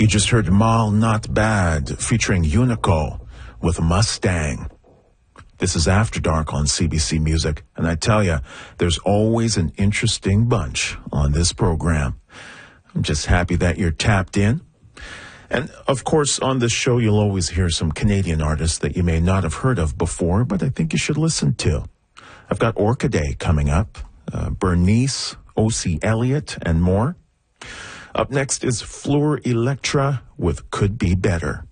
You just heard Mal Not Bad featuring Unico with Mustang. This is After Dark on CBC Music, and I tell you, there's always an interesting bunch on this program. I'm just happy that you're tapped in. And, of course, on this show, you'll always hear some Canadian artists that you may not have heard of before, but I think you should listen to. I've got Orchidea coming up, Bernice, O.C. Elliott, and more. Up next is Fleur Electra with Could Be Better.